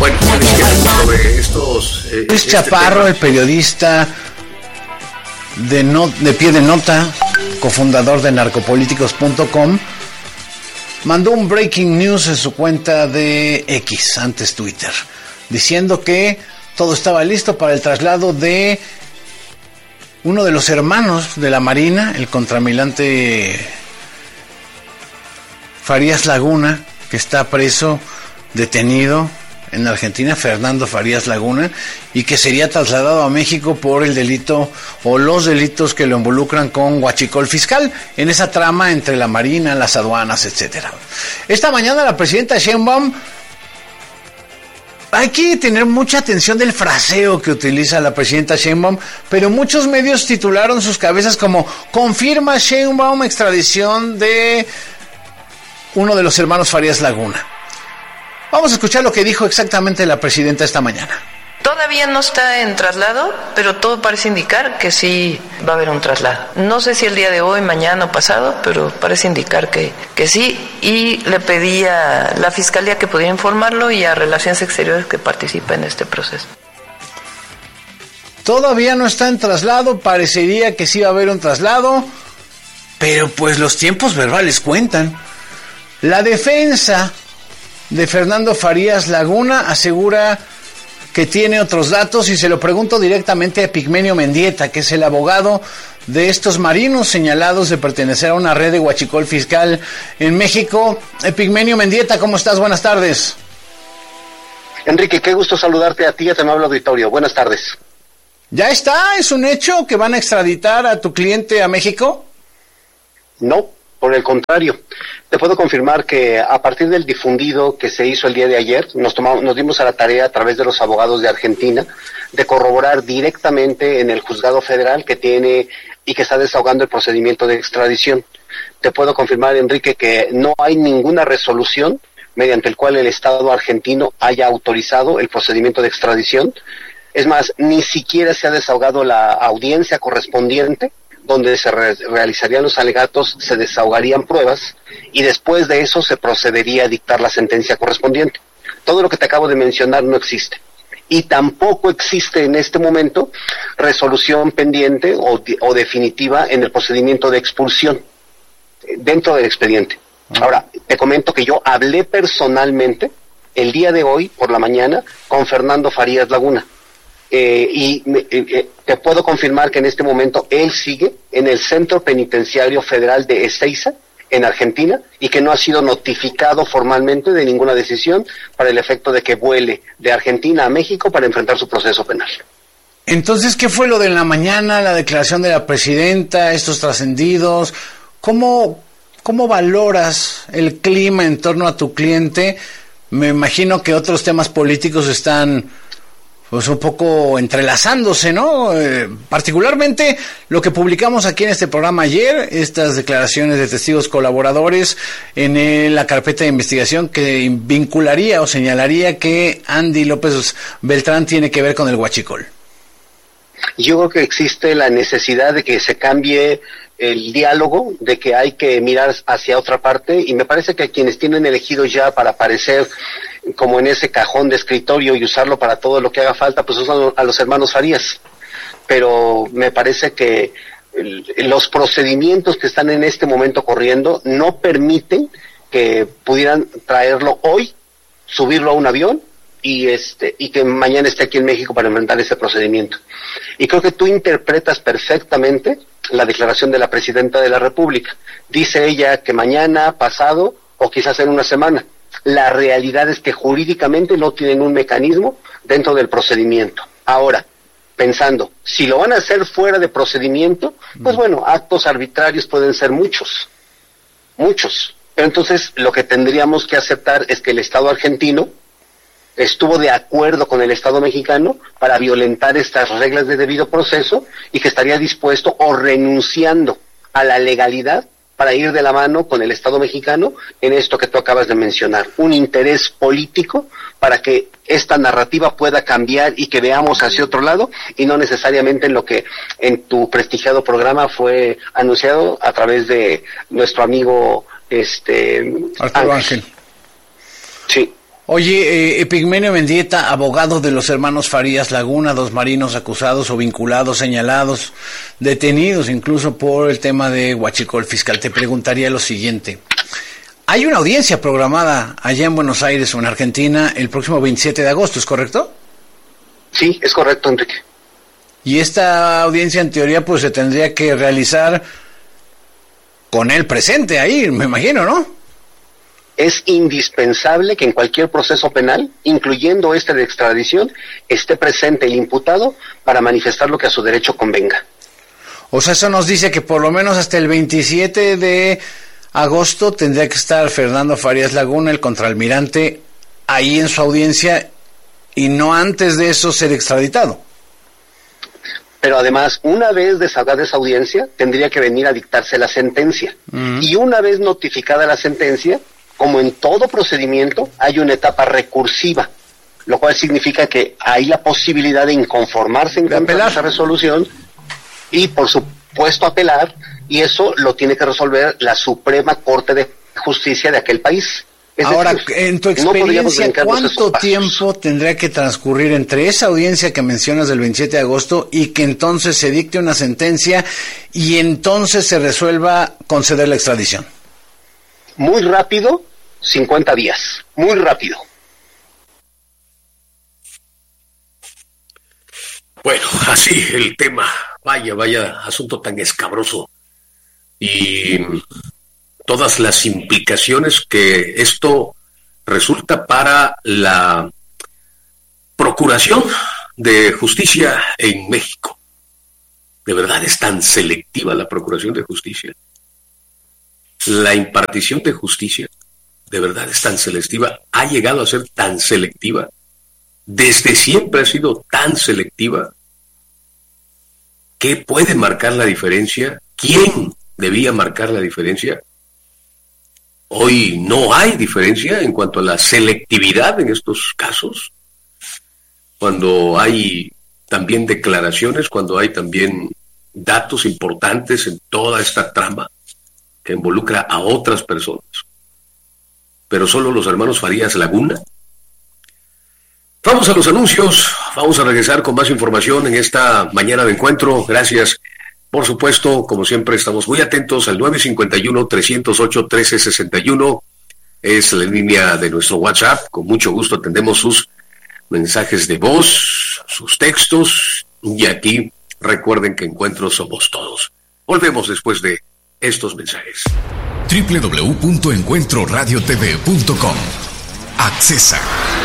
Bueno, sobre estos... Luis Chaparro, el periodista de Pie de Nota, cofundador de narcopolíticos.com, mandó un breaking news en su cuenta de X, antes Twitter, diciendo que todo estaba listo para el traslado de uno de los hermanos de la Marina, el contraalmirante Farías Laguna, que está preso, detenido en Argentina, Fernando Farías Laguna, y que sería trasladado a México por el delito o los delitos que lo involucran con huachicol fiscal en esa trama entre la Marina, las aduanas, etcétera. Esta mañana la presidenta Sheinbaum, hay que tener mucha atención del fraseo que utiliza la presidenta Sheinbaum, pero muchos medios titularon sus cabezas como confirma Sheinbaum extradición de uno de los hermanos Farías Laguna. Vamos a escuchar lo que dijo exactamente la presidenta esta mañana. Todavía no está en traslado, pero todo parece indicar que sí va a haber un traslado. No sé si el día de hoy, mañana o pasado, pero parece indicar que sí. Y le pedí a la Fiscalía que pudiera informarlo y a Relaciones Exteriores que participe en este proceso. Todavía no está en traslado, parecería que sí va a haber un traslado, pero pues los tiempos verbales cuentan. La defensa de Fernando Farías Laguna asegura que tiene otros datos y se lo pregunto directamente a Epigmenio Mendieta, que es el abogado de estos marinos señalados de pertenecer a una red de huachicol fiscal en México. Epigmenio Mendieta, ¿cómo estás? Buenas tardes. Enrique, qué gusto saludarte a ti y a tu amable auditorio. Buenas tardes. ¿Ya está? ¿Es un hecho que van a extraditar a tu cliente a México? No, por el contrario. Te puedo confirmar que a partir del difundido que se hizo el día de ayer, nos dimos a la tarea a través de los abogados de Argentina de corroborar directamente en el juzgado federal que tiene y que está desahogando el procedimiento de extradición. Te puedo confirmar, Enrique, que no hay ninguna resolución mediante el cual el Estado argentino haya autorizado el procedimiento de extradición. Es más, ni siquiera se ha desahogado la audiencia correspondiente donde se realizarían los alegatos, se desahogarían pruebas y después de eso se procedería a dictar la sentencia correspondiente. Todo lo que te acabo de mencionar no existe. Y tampoco existe en este momento resolución pendiente o definitiva en el procedimiento de expulsión dentro del expediente. Ahora, te comento que yo hablé personalmente el día de hoy por la mañana con Fernando Farías Laguna. Te puedo confirmar que en este momento él sigue en el Centro Penitenciario Federal de Ezeiza, en Argentina, y que no ha sido notificado formalmente de ninguna decisión para el efecto de que vuele de Argentina a México para enfrentar su proceso penal. Entonces, ¿qué fue lo de la mañana, la declaración de la presidenta, estos trascendidos? ¿Cómo valoras el clima en torno a tu cliente? Me imagino que otros temas políticos están pues un poco entrelazándose, ¿no? Particularmente lo que publicamos aquí en este programa ayer, estas declaraciones de testigos colaboradores en la carpeta de investigación que vincularía o señalaría que Andy López Beltrán tiene que ver con el huachicol. Yo creo que existe la necesidad de que se cambie el diálogo, de que hay que mirar hacia otra parte, y me parece que quienes tienen elegido ya para aparecer como en ese cajón de escritorio y usarlo para todo lo que haga falta, pues usan a los hermanos Farías. Pero me parece que los procedimientos que están en este momento corriendo no permiten que pudieran traerlo hoy, subirlo a un avión y que mañana esté aquí en México para enfrentar ese procedimiento. Y creo que tú interpretas perfectamente la declaración de la Presidenta de la República. Dice ella que mañana, pasado o quizás en una semana. La realidad es que jurídicamente no tienen un mecanismo dentro del procedimiento. Ahora, pensando, si lo van a hacer fuera de procedimiento, pues bueno, actos arbitrarios pueden ser muchos. Pero entonces lo que tendríamos que aceptar es que el Estado argentino estuvo de acuerdo con el Estado mexicano para violentar estas reglas de debido proceso y que estaría dispuesto o renunciando a la legalidad para ir de la mano con el Estado mexicano en esto que tú acabas de mencionar, un interés político para que esta narrativa pueda cambiar y que veamos hacia otro lado y no necesariamente en lo que en tu prestigiado programa fue anunciado a través de nuestro amigo Arturo Ángel. Sí. Oye, Epigmenio Mendieta, abogado de los hermanos Farías Laguna, 2 marinos acusados o vinculados, señalados, detenidos incluso por el tema de huachicol fiscal. Te preguntaría lo siguiente. Hay una audiencia programada allá en Buenos Aires o en Argentina el próximo 27 de agosto, ¿es correcto? Sí, es correcto, Enrique. Y esta audiencia en teoría pues se tendría que realizar con él presente ahí, me imagino, ¿no? Es indispensable que en cualquier proceso penal, incluyendo este de extradición, esté presente el imputado para manifestar lo que a su derecho convenga. O sea, eso nos dice que por lo menos hasta el 27 de agosto tendría que estar Fernando Farías Laguna, el contraalmirante, ahí en su audiencia y no antes de eso ser extraditado. Pero además, una vez desahogada esa audiencia, tendría que venir a dictarse la sentencia. Y una vez notificada la sentencia, como en todo procedimiento, hay una etapa recursiva, lo cual significa que hay la posibilidad de inconformarse en contra de esa resolución y, por supuesto, apelar, y eso lo tiene que resolver la Suprema Corte de Justicia de aquel país. Ahora, en tu experiencia, ¿cuánto tiempo tendría que transcurrir entre esa audiencia que mencionas del 27 de agosto y que entonces se dicte una sentencia y entonces se resuelva conceder la extradición? Muy rápido, 50 días. Muy rápido. Bueno, así el tema. Vaya asunto tan escabroso. Y todas las implicaciones que esto resulta para la Procuración de Justicia en México. ¿De verdad es tan selectiva la Procuración de Justicia? La impartición de justicia, ¿de verdad es tan selectiva? ¿Ha llegado a ser tan selectiva? ¿Desde siempre ha sido tan selectiva? ¿Qué puede marcar la diferencia? ¿Quién debía marcar la diferencia? Hoy no hay diferencia en cuanto a la selectividad en estos casos, cuando hay también declaraciones, cuando hay también datos importantes en toda esta trama que involucra a otras personas. Pero solo los hermanos Farías Laguna. Vamos a los anuncios, vamos a regresar con más información en esta mañana de encuentro. Gracias. Por supuesto, como siempre, estamos muy atentos al 951-308-1361. Es la línea de nuestro WhatsApp. Con mucho gusto atendemos sus mensajes de voz, sus textos. Y aquí, recuerden que encuentros somos todos. Volvemos después de estos mensajes. www.encuentroradiotv.com. Accesa.